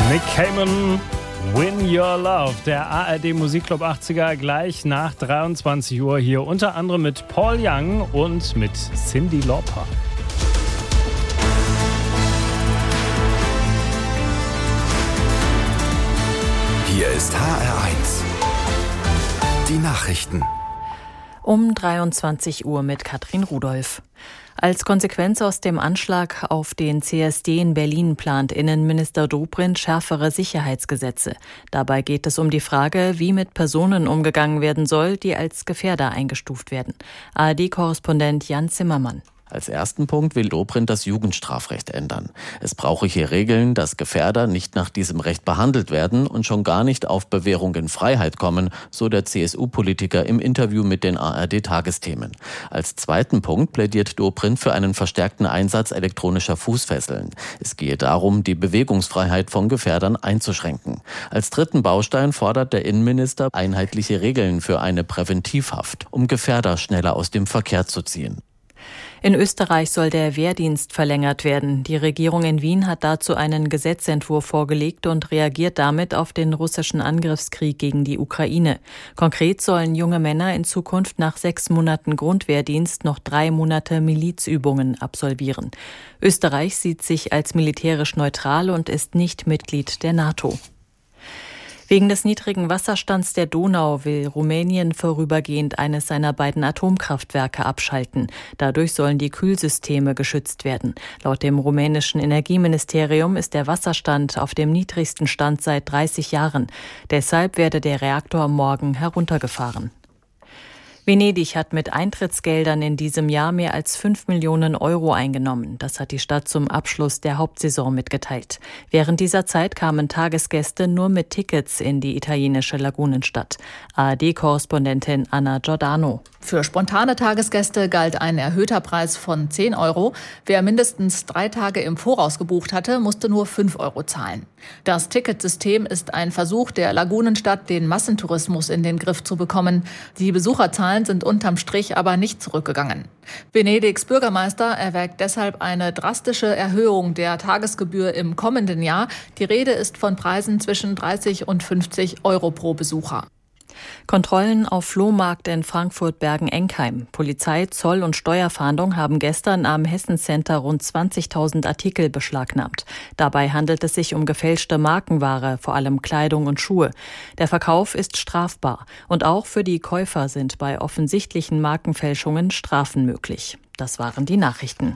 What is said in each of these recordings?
Nick Cayman, Win Your Love, der ARD Musikclub 80er, gleich nach 23 Uhr hier unter anderem mit Paul Young und mit Cyndi Lauper. Hier ist HR1. Die Nachrichten. Um 23 Uhr mit Katrin Rudolph. Als Konsequenz aus dem Anschlag auf den CSD in Berlin plant Innenminister Dobrindt schärfere Sicherheitsgesetze. Dabei geht es um die Frage, wie mit Personen umgegangen werden soll, die als Gefährder eingestuft werden. ARD-Korrespondent Jan Zimmermann. Als ersten Punkt will Dobrindt das Jugendstrafrecht ändern. Es brauche hier Regeln, dass Gefährder nicht nach diesem Recht behandelt werden und schon gar nicht auf Bewährung in Freiheit kommen, so der CSU-Politiker im Interview mit den ARD-Tagesthemen. Als zweiten Punkt plädiert Dobrindt für einen verstärkten Einsatz elektronischer Fußfesseln. Es gehe darum, die Bewegungsfreiheit von Gefährdern einzuschränken. Als dritten Baustein fordert der Innenminister einheitliche Regeln für eine Präventivhaft, um Gefährder schneller aus dem Verkehr zu ziehen. In Österreich soll der Wehrdienst verlängert werden. Die Regierung in Wien hat dazu einen Gesetzentwurf vorgelegt und reagiert damit auf den russischen Angriffskrieg gegen die Ukraine. Konkret sollen junge Männer in Zukunft nach 6 Monaten Grundwehrdienst noch 3 Monate Milizübungen absolvieren. Österreich sieht sich als militärisch neutral und ist nicht Mitglied der NATO. Wegen des niedrigen Wasserstands der Donau will Rumänien vorübergehend eines seiner beiden Atomkraftwerke abschalten. Dadurch sollen die Kühlsysteme geschützt werden. Laut dem rumänischen Energieministerium ist der Wasserstand auf dem niedrigsten Stand seit 30 Jahren. Deshalb werde der Reaktor morgen heruntergefahren. Venedig hat mit Eintrittsgeldern in diesem Jahr mehr als 5 Millionen Euro eingenommen. Das hat die Stadt zum Abschluss der Hauptsaison mitgeteilt. Während dieser Zeit kamen Tagesgäste nur mit Tickets in die italienische Lagunenstadt. ARD-Korrespondentin Anna Giordano. Für spontane Tagesgäste galt ein erhöhter Preis von 10 Euro. Wer mindestens 3 Tage im Voraus gebucht hatte, musste nur 5 Euro zahlen. Das Ticketsystem ist ein Versuch der Lagunenstadt, den Massentourismus in den Griff zu bekommen. Die Besucherzahlen sind unterm Strich aber nicht zurückgegangen. Venedigs Bürgermeister erwägt deshalb eine drastische Erhöhung der Tagesgebühr im kommenden Jahr. Die Rede ist von Preisen zwischen 30 und 50 Euro pro Besucher. Kontrollen auf Flohmarkt in Frankfurt-Bergen-Enkheim. Polizei, Zoll und Steuerfahndung haben gestern am Hessen-Center rund 20.000 Artikel beschlagnahmt. Dabei handelt es sich um gefälschte Markenware, vor allem Kleidung und Schuhe. Der Verkauf ist strafbar. Und auch für die Käufer sind bei offensichtlichen Markenfälschungen Strafen möglich. Das waren die Nachrichten.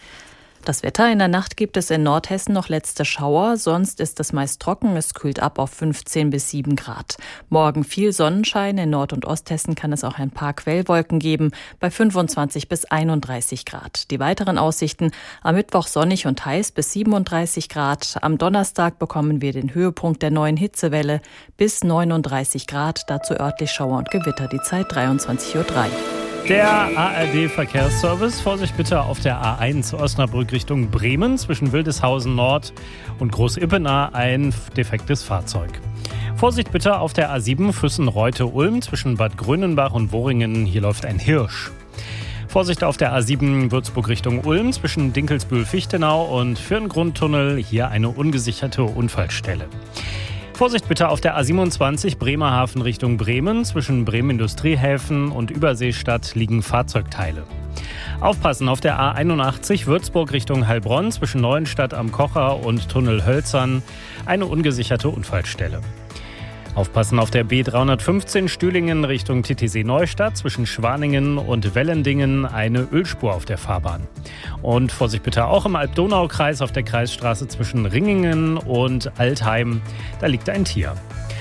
Das Wetter: in der Nacht gibt es in Nordhessen noch letzte Schauer, sonst ist es meist trocken, es kühlt ab auf 15 bis 7 Grad. Morgen viel Sonnenschein, in Nord- und Osthessen kann es auch ein paar Quellwolken geben, bei 25 bis 31 Grad. Die weiteren Aussichten: am Mittwoch sonnig und heiß bis 37 Grad, am Donnerstag bekommen wir den Höhepunkt der neuen Hitzewelle bis 39 Grad, dazu örtlich Schauer und Gewitter, die Zeit 23:03 Uhr. Der ARD-Verkehrsservice. Vorsicht bitte auf der A1 Osnabrück Richtung Bremen zwischen Wildeshausen Nord und Großippenaar ein defektes Fahrzeug. Vorsicht bitte auf der A7 Füssen-Reute-Ulm zwischen Bad Grönenbach und Worringen. Hier läuft ein Hirsch. Vorsicht auf der A7 Würzburg Richtung Ulm zwischen Dinkelsbühl-Fichtenau und Fürngrundtunnel. Hier eine ungesicherte Unfallstelle. Vorsicht bitte auf der A27 Bremerhaven Richtung Bremen. Zwischen Bremen Industriehäfen und Überseestadt liegen Fahrzeugteile. Aufpassen auf der A81 Würzburg Richtung Heilbronn zwischen Neuenstadt am Kocher und Tunnel Hölzern. Eine ungesicherte Unfallstelle. Aufpassen auf der B315 Stühlingen Richtung Titisee Neustadt zwischen Schwaningen und Wellendingen, eine Ölspur auf der Fahrbahn. Und Vorsicht bitte auch im Alb-Donau-Kreis auf der Kreisstraße zwischen Ringingen und Altheim, da liegt ein Tier.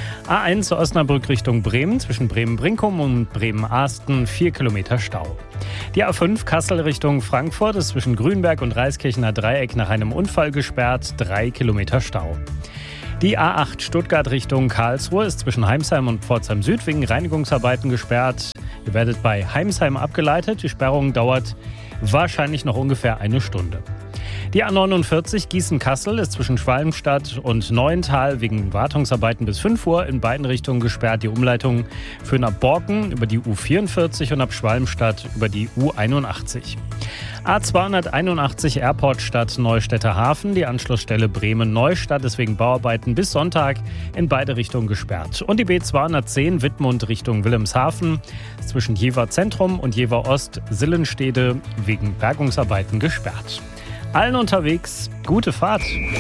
A1 Osnabrück Richtung Bremen zwischen Bremen-Brinkum und Bremen-Ahsten 4 Kilometer Stau. Die A5 Kassel Richtung Frankfurt ist zwischen Grünberg und Reiskirchener Dreieck nach einem Unfall gesperrt, 3 Kilometer Stau. Die A8 Stuttgart Richtung Karlsruhe ist zwischen Heimsheim und Pforzheim Süd wegen Reinigungsarbeiten gesperrt. Ihr werdet bei Heimsheim abgeleitet. Die Sperrung dauert wahrscheinlich noch ungefähr 1 Stunde. Die A49 Gießen-Kassel ist zwischen Schwalmstadt und Neuental wegen Wartungsarbeiten bis 5 Uhr in beiden Richtungen gesperrt. Die Umleitung führen ab Borken über die U44 und ab Schwalmstadt über die U81. A281 Airportstadt Neustädter Hafen. Die Anschlussstelle Bremen-Neustadt ist wegen Bauarbeiten bis Sonntag in beide Richtungen gesperrt. Und die B210 Wittmund Richtung Wilhelmshaven zwischen Jever Zentrum und Jever Ost Sillenstede wegen Bergungsarbeiten gesperrt. Allen unterwegs, gute Fahrt.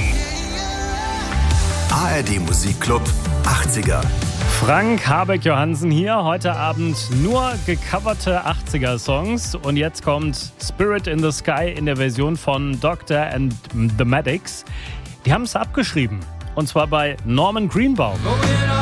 ARD Musikclub 80er. Frank Habeck-Johansen hier. Heute Abend nur gecoverte 80er-Songs. Und jetzt kommt Spirit in the Sky in der Version von Doctor and the Medics. Die haben es abgeschrieben. Und zwar bei Norman Greenbaum.